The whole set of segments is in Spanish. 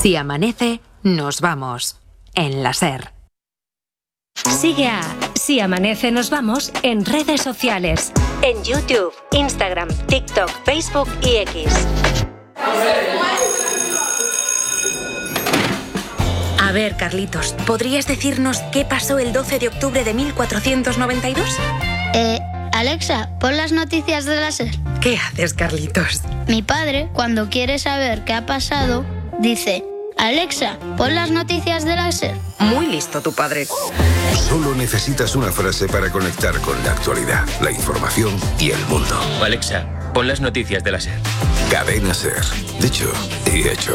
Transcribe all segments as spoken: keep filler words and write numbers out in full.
Si amanece, nos vamos. En la SER. Sigue a Si Amanece Nos Vamos en redes sociales. En YouTube, Instagram, TikTok, Facebook y X. A ver, Carlitos, ¿podrías decirnos qué pasó el doce de octubre de mil cuatrocientos noventa y dos? Eh, Alexa, pon las noticias de la SER. ¿Qué haces, Carlitos? Mi padre, cuando quiere saber qué ha pasado, dice: Alexa, pon las noticias de la SER. Muy listo tu padre. Solo necesitas una frase para conectar con la actualidad, la información y el mundo. Alexa, pon las noticias de la SER. Cadena SER. Dicho y hecho.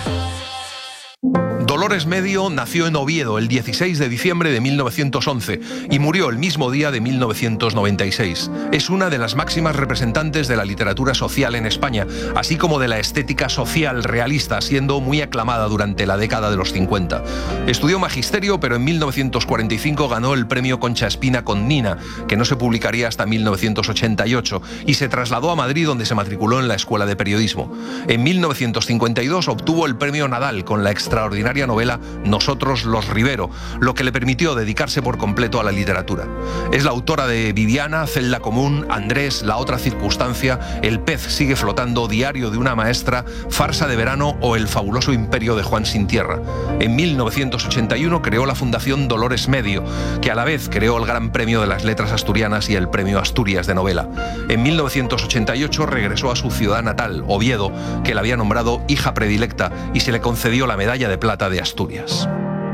Dolores Medio nació en Oviedo el dieciséis de diciembre de mil novecientos once y murió el mismo día de mil novecientos noventa y seis. Es una de las máximas representantes de la literatura social en España, así como de la estética social realista, siendo muy aclamada durante la década de los cincuenta. Estudió magisterio, pero en mil novecientos cuarenta y cinco ganó el premio Concha Espina con Nina, que no se publicaría hasta mil novecientos ochenta y ocho, y se trasladó a Madrid, donde se matriculó en la Escuela de Periodismo. En mil novecientos cincuenta y dos obtuvo el premio Nadal con la extraordinaria novela Nosotros los Rivero, lo que le permitió dedicarse por completo a la literatura. Es la autora de Viviana, Celda Común, Andrés, La otra circunstancia, El pez sigue flotando, Diario de una maestra, Farsa de verano o El fabuloso imperio de Juan Sin Tierra. En mil novecientos ochenta y uno creó la Fundación Dolores Medio, que a la vez creó el Gran Premio de las Letras Asturianas y el Premio Asturias de Novela. En mil novecientos ochenta y ocho regresó a su ciudad natal, Oviedo, que la había nombrado hija predilecta, y se le concedió la Medalla de Plata de Asturias.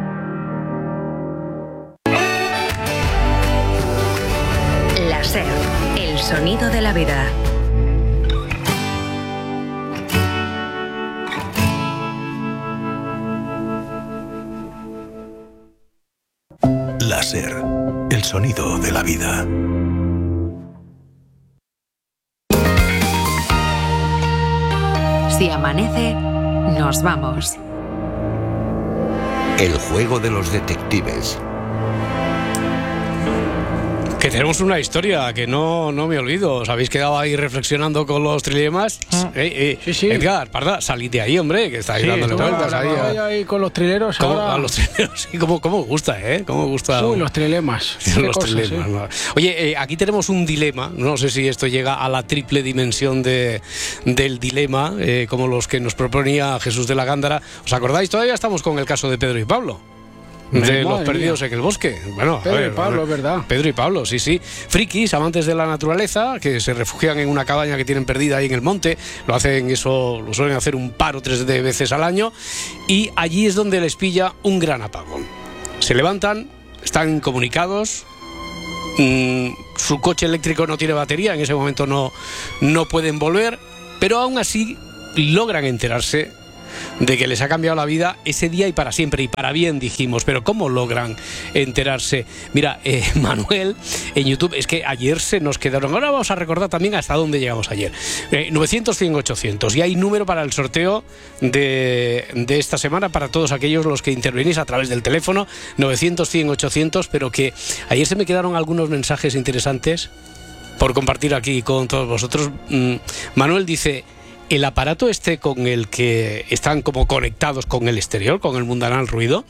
La SER, el sonido de la vida. La SER, el sonido de la vida. Si amanece, nos vamos. El juego de los detectives. Que tenemos una historia que no, no me olvido. ¿Os habéis quedado ahí reflexionando con los trilemas? Ah. Eh, eh, sí, sí. Edgar, Parda, salid de ahí, hombre, que estáis sí, dándole vueltas ahí. Ahí, ahí con los trileros. ¿Cómo, ahora... A los trileros, sí, ¿cómo, cómo gusta, eh? ¿Cómo gusta? Uy, los trilemas. los cosas, trilemas sí. ¿no? Oye, eh, aquí tenemos un dilema. No sé si esto llega a la triple dimensión de, del dilema, eh, como los que nos proponía Jesús de la Gándara. ¿Os acordáis? Todavía estamos con el caso de Pedro y Pablo. De los perdidos en el bosque. Bueno, Pedro a ver, y Pablo, es verdad. Pedro y Pablo, sí, sí. Frikis, amantes de la naturaleza, que se refugian en una cabaña que tienen perdida ahí en el monte. Lo hacen eso, lo suelen hacer un par o tres de veces al año. Y allí es donde les pilla un gran apagón. Se levantan, están comunicados. Mmm, su coche eléctrico no tiene batería, en ese momento no, no pueden volver. Pero aún así logran enterarse de que les ha cambiado la vida ese día y para siempre, y para bien, dijimos. Pero ¿cómo logran enterarse? Mira, eh, Manuel, en YouTube, es que ayer se nos quedaron, ahora vamos a recordar también hasta dónde llegamos ayer. eh, novecientos, cien, ochocientos, y hay número para el sorteo de, de esta semana para todos aquellos los que intervenís a través del teléfono novecientos, cien, ochocientos, pero que ayer se me quedaron algunos mensajes interesantes por compartir aquí con todos vosotros. mm, Manuel dice: el aparato este con el que están como conectados con el exterior, con el mundanal ruido,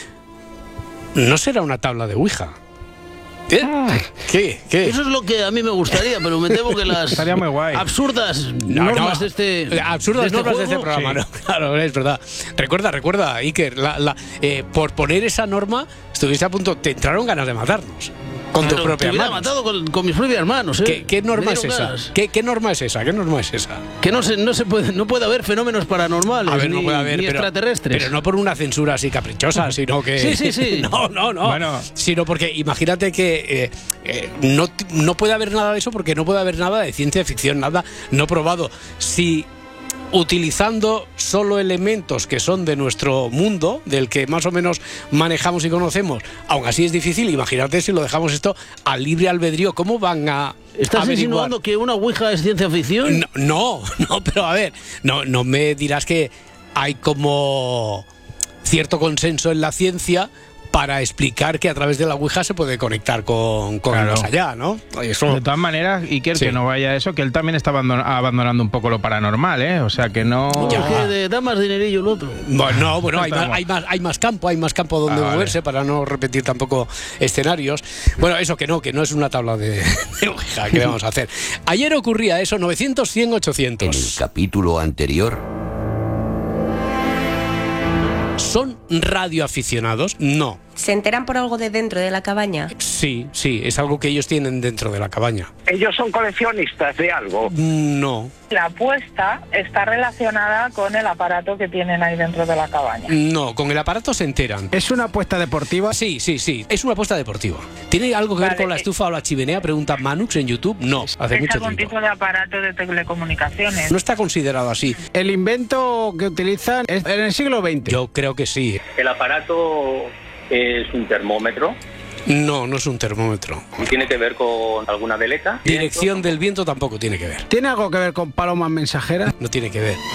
¿no será una tabla de Ouija? ¿Eh? ¿Qué? ¿Qué? Eso es lo que a mí me gustaría, pero me temo que las estaría muy guay. absurdas no, normas no, de este absurdas de este normas juego, de este programa, sí. No, claro, es verdad. Recuerda, recuerda, Iker, la, la, eh, por poner esa norma estuviste a punto, te entraron ganas de matarnos. Con tus propias manos. matado con, con mis propias manos, ¿eh? ¿Qué, qué norma es esa? ¿Qué, ¿Qué norma es esa? ¿Qué norma es esa? Que no se, no se puede, no puede haber fenómenos paranormales, a ver, ni, no puede haber, ni pero, extraterrestres. Pero no por una censura así caprichosa, sino que... Sí, sí, sí. No, no, no. Bueno. Sino porque imagínate que eh, eh, no, no puede haber nada de eso, porque no puede haber nada de ciencia ficción, nada no probado. Si... utilizando solo elementos que son de nuestro mundo, del que más o menos manejamos y conocemos, aún así es difícil. Imagínate si lo dejamos esto a libre albedrío, ¿cómo van a ¿Estás averiguar? insinuando que una ouija es ciencia ficción? No, no, no, pero a ver, no, no me dirás que hay como cierto consenso en la ciencia para explicar que a través de la Ouija se puede conectar con, con Claro. más allá, ¿no? Eso, De todas maneras, Iker, Sí. que no vaya eso, que él también está abandon- abandonando un poco lo paranormal, ¿eh? O sea, que no... Ya. Que de- da más dinerillo el otro. Bueno, no, bueno, hay más, Estamos. hay, más, hay más campo, hay más campo donde Ah, vale. moverse para no repetir tampoco escenarios. Bueno, eso que no, que no es una tabla de, de Ouija, ¿qué vamos a hacer? Ayer ocurría eso, novecientos, cien, En el ochocientos. capítulo anterior, ¿Son radioaficionados? No. ¿Se enteran por algo de dentro de la cabaña? Sí, sí, es algo que ellos tienen dentro de la cabaña. ¿Ellos son coleccionistas de algo? No. La apuesta está relacionada con el aparato que tienen ahí dentro de la cabaña. No, con el aparato se enteran. ¿Es una apuesta deportiva? Sí, sí, sí, es una apuesta deportiva. ¿Tiene algo que ver Vale, con la eh. estufa o la chimenea? Pregunta Manux en YouTube. No, hace ¿Es mucho algún tiempo. tipo de aparato de telecomunicaciones? No está considerado así. ¿El invento que utilizan es en el siglo veinte? Yo creo que sí. El aparato es un termómetro No, no es un termómetro. y tiene que ver con alguna veleta. Dirección del viento tampoco tiene que ver. ¿Tiene algo que ver con palomas mensajeras? No tiene que ver.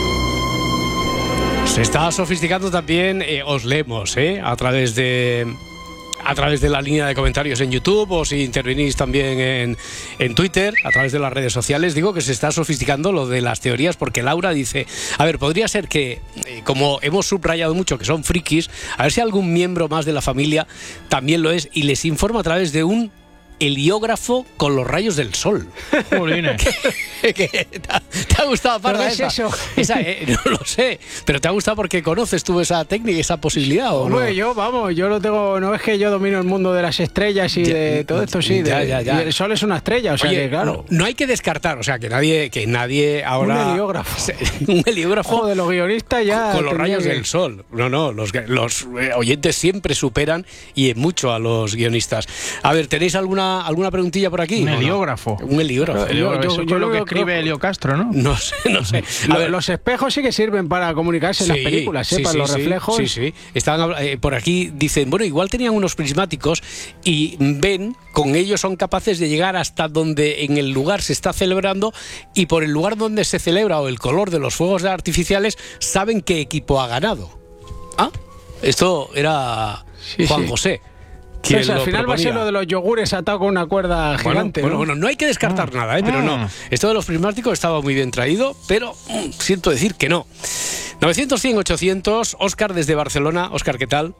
Se está sofisticando también, eh, os leemos, ¿eh? A través de... a través de la línea de comentarios en YouTube o si intervenís también en, en Twitter, a través de las redes sociales. Digo que se está sofisticando lo de las teorías porque Laura dice, a ver, podría ser que, eh, como hemos subrayado mucho que son frikis, a ver si algún miembro más de la familia también lo es y les informa a través de un heliógrafo con los rayos del sol. Jolines. ¿Qué- qué- ¿Te ha, te ha gustado, Parra, ¿Pero qué es esa? eso? Esa, eh, no lo sé, pero ¿te ha gustado porque conoces tú esa técnica, esa posibilidad o no? Hombre, yo, vamos, yo lo tengo, no es que yo domino el mundo de las estrellas y Ya, de todo esto, sí, ya, de- ya, ya. y el sol es una estrella, o sea Oye, que claro. no, no hay que descartar, o sea, que nadie, que nadie ahora... Un heliógrafo. Se- un heliógrafo Ojo, de los guionistas ya con los tendría rayos que- del sol. No, no, los, los eh, oyentes siempre superan y en mucho a los guionistas. A ver, ¿tenéis alguna alguna preguntilla por aquí? Un ¿O no? heliógrafo. Un heliógrafo. Yo- yo- eso yo es lo lo que veo- escribe creo- Helio Castro, ¿no? No sé, no sé. A Lo- ver, los espejos sí que sirven para comunicarse en las películas, ¿eh? sí, para sí, los sí, reflejos. Sí, sí. Estaban, habla- eh, por aquí dicen, bueno, igual tenían unos prismáticos y ven, con ellos son capaces de llegar hasta donde en el lugar se está celebrando y por el lugar donde se celebra o el color de los fuegos artificiales saben qué equipo ha ganado. Ah, esto era Sí, Juan sí. José. Sí, quien o sea, al lo final va a ser proponía. lo de los yogures atado con una cuerda Bueno, gigante. bueno, ¿no? bueno, no hay que descartar nada, ¿eh? Pero no. Esto de los prismáticos estaba muy bien traído, pero mm, siento decir que no. novecientos, cien, ochocientos, Óscar desde Barcelona. Óscar, ¿qué tal?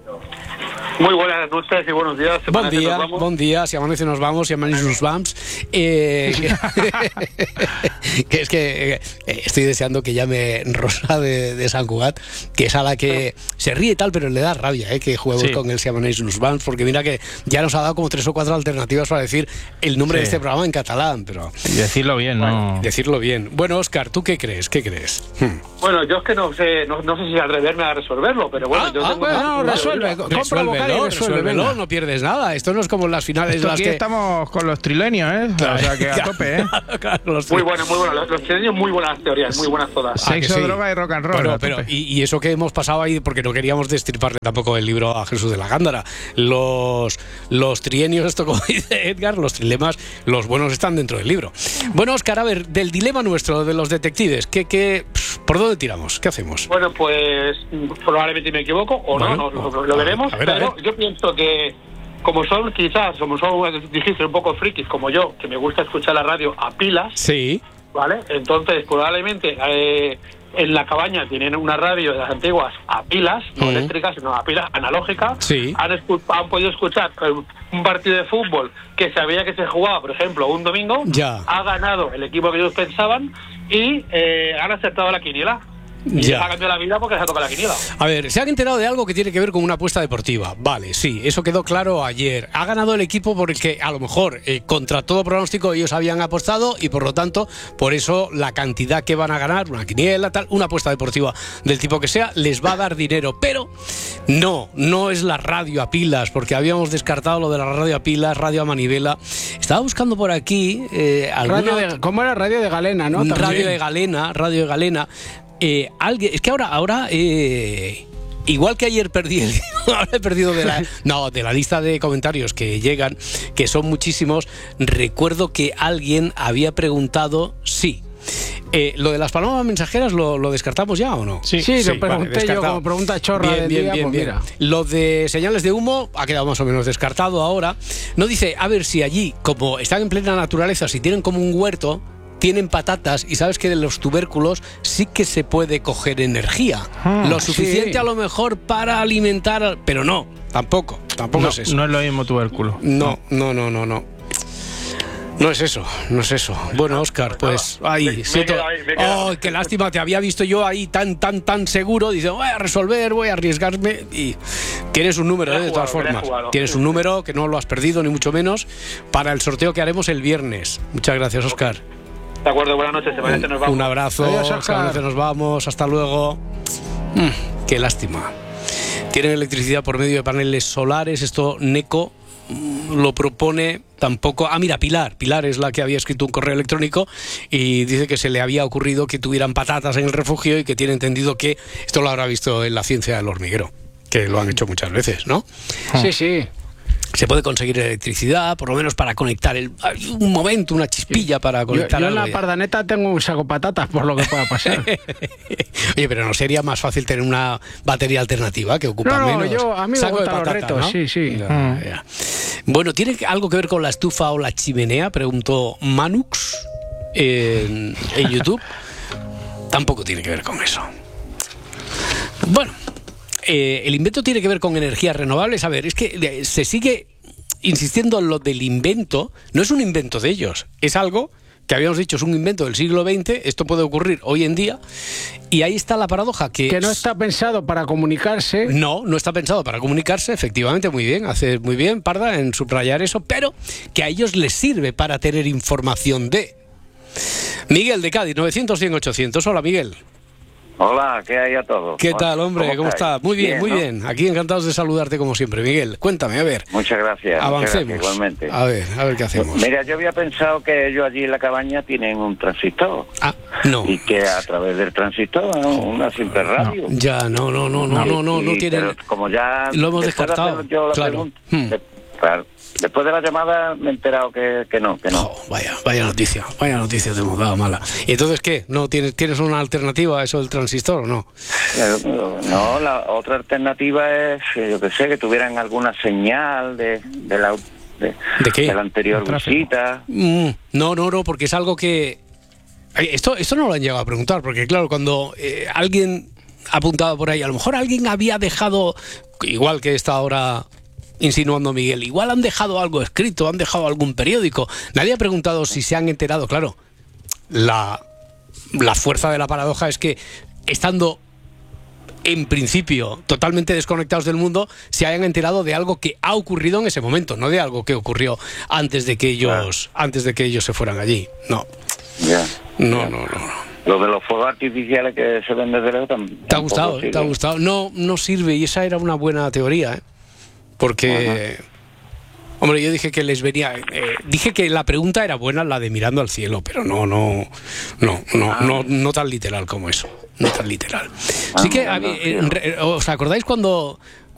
Muy buenas noches y buenos días. Se Buen amanece, día, nos vamos. buen día. Si amanece nos vamos, si amanece nos vamos. Eh, que, que es que eh, estoy deseando que llame Rosa de, de San Cugat, que es a la que se ríe y tal, pero le da rabia, eh, que juguemos Sí. con el Si amanece nos vamos, porque mira que ya nos ha dado como tres o cuatro alternativas para decir el nombre de Sí. este programa en catalán, pero Y decirlo bien, ¿no? decirlo bien. Bueno, Óscar, ¿tú qué crees? ¿Qué crees? Bueno, yo es que no sé, no, no sé si atreverme a resolverlo, pero bueno, Ah, yo ah, tengo bueno, una- no, una resuelve, teoría. compra vocal y Resuélvelo, resuelve, resuélvelo, venga. no pierdes nada. Esto no es como las finales Esto las aquí que... estamos con los trilenios, ¿eh? O sea que a tope, ¿eh? Claro, los Muy bueno, muy bueno. Los, los chilenos muy buenas teorías, muy buenas todas. Ah, que Sexo, sí. droga y rock and roll. Bueno, a pero, tope. y, y eso que hemos pasado ahí, porque no queríamos destriparle tampoco el libro a Jesús de la Gándara. Los, los trienios, esto como dice Edgar, los trilemas, los buenos están dentro del libro. Bueno, Óscar, a ver, del dilema nuestro, de los detectives, ¿qué, qué, pf, ¿por dónde tiramos? ¿Qué hacemos? Bueno, pues probablemente me equivoco o Bueno, no, no, lo, a lo ver, veremos, a ver, a pero ver. yo pienso que como son quizás, como son, dijiste, un poco frikis como yo, que me gusta escuchar la radio a pilas, Sí. ¿vale? Entonces, probablemente eh, en la cabaña tienen una radio de las antiguas a pilas, no Mm. eléctricas, sino a pilas analógicas. Sí. Han, escu- han podido escuchar eh, un partido de fútbol que sabía que se jugaba, por ejemplo, un domingo. Ya. Ha ganado el equipo que ellos pensaban y eh, han acertado la quiniela. Y Ya. les ha cambiado la vida porque les ha tocado la quiniela. A ver, se han enterado de algo que tiene que ver con una apuesta deportiva. Vale, sí, eso quedó claro ayer. Ha ganado el equipo porque a lo mejor eh, contra todo pronóstico ellos habían apostado y por lo tanto, por eso la cantidad que van a ganar, una quiniela, tal, una apuesta deportiva del tipo que sea, les va a dar dinero. Pero no, no es la radio a pilas, porque habíamos descartado lo de la radio a pilas, radio a manivela. Estaba buscando por aquí eh, alguna... Radio de- ¿Cómo era? Radio de Galena, ¿no? Radio También. de Galena, Radio de Galena. Eh, alguien, es que ahora, ahora eh, igual que ayer perdí, el, ahora he perdido de la, no, de la lista de comentarios que llegan, que son muchísimos. Recuerdo que alguien había preguntado, sí, Eh, ¿Lo de las palomas mensajeras lo, lo descartamos ya o no? Sí, sí, sí lo pregunté vale, yo como pregunta chorra bien, del bien, día, bien, pues bien. mira. Lo de señales de humo ha quedado más o menos descartado ahora. No dice, a ver si allí, como están en plena naturaleza, si tienen como un huerto, tienen patatas y sabes que de los tubérculos sí que se puede coger energía. Ah, lo suficiente sí. a lo mejor para alimentar, pero no, tampoco, tampoco no, es eso. No es lo mismo tubérculo. No, no, no, no, no. No es eso, no es eso. Bueno, Óscar, pues ahí me, siento. Me ahí, me oh, qué lástima, te había visto yo ahí tan, tan, tan seguro. Dice, voy a resolver, voy a arriesgarme. Y tienes un número, eh, de todas formas. Tienes un número que no lo has perdido, ni mucho menos, para el sorteo que haremos el viernes. Muchas gracias, Óscar. De acuerdo, buenas noches, se nos vamos. Un abrazo, Óscar, nos vamos, hasta luego. Mm, qué lástima. Tienen electricidad por medio de paneles solares, esto NECO lo propone tampoco. Ah, mira, Pilar. Pilar es la que había escrito un correo electrónico y dice que se le había ocurrido que tuvieran patatas en el refugio y que tiene entendido que esto lo habrá visto en la ciencia del hormiguero, que lo han hecho muchas veces, ¿no? Sí, sí. Se puede conseguir electricidad, por lo menos para conectar el, un momento, una chispilla para conectar. Yo, yo en la de... Pardaneta tengo un saco patatas por lo que pueda pasar. Oye, pero ¿no sería más fácil tener una batería alternativa que ocupa no, no, menos? Yo, a mí me gustan los retos, ¿no? Sí, sí. Ya, mm. ya. Bueno, ¿tiene algo que ver con la estufa o la chimenea? Preguntó Manux en, en YouTube. Tampoco tiene que ver con eso. Bueno. Eh, el invento tiene que ver con energías renovables. A ver, es que se sigue insistiendo en lo del invento. No es un invento de ellos, es algo que habíamos dicho es un invento del siglo veinte. Esto puede ocurrir hoy en día y ahí está la paradoja que, que no está pensado para comunicarse. No, no está pensado para comunicarse, efectivamente. Muy bien, hace muy bien, Parda, en subrayar eso, pero que a ellos les sirve para tener información de. Miguel de Cádiz, novecientos, cien, ochocientos. Hola, Miguel. Hola, ¿qué hay a todos? ¿Qué tal, hombre? ¿Cómo, ¿Cómo estás? Muy bien, bien muy ¿no? bien. Aquí encantados de saludarte como siempre. Miguel, cuéntame, a ver. Muchas gracias. Avancemos. Muchas gracias, igualmente. A ver, a ver qué hacemos. Mira, yo había pensado que ellos allí en la cabaña tienen un transistor. Ah, no. Y que a través del transistor, ¿no? Una simple radio. No. Ya, no, no, no, no, no, no, no tienen... Como ya... Lo hemos descartado, yo la claro. Pregunta, hmm. de, claro. Después de la llamada me he enterado que, que no, que no. Oh, vaya, vaya noticia, vaya noticia te hemos dado mala. ¿Y entonces qué? ¿No tienes, tienes una alternativa a eso del transistor o no? No, la otra alternativa es, yo que sé, que tuvieran alguna señal de, de la de, ¿De qué? de la anterior visita. Mm, no, no, no, porque es algo que... Esto, esto no lo han llegado a preguntar, porque claro, cuando eh, alguien ha apuntado por ahí, a lo mejor alguien había dejado, igual que esta hora... insinuando Miguel, igual han dejado algo escrito, han dejado algún periódico. Nadie ha preguntado si se han enterado. Claro, la, la fuerza de la paradoja es que estando en principio totalmente desconectados del mundo, se hayan enterado de algo que ha ocurrido en ese momento, no de algo que ocurrió antes de que ellos, claro. antes de que ellos se fueran allí. No. Ya. No, no, no, no. Lo de los fuegos artificiales que se ven desde lejos también. ¿Te ha gustado? ¿Te ha gustado? No, no sirve, y esa era una buena teoría, ¿eh? Porque, ajá. hombre, yo dije que les venía, eh, dije que la pregunta era buena, la de mirando al cielo, pero no, no, no, no, ah. no, no tan literal como eso, no tan literal. Ah, sí que, eh, ¿os acordáis cuando,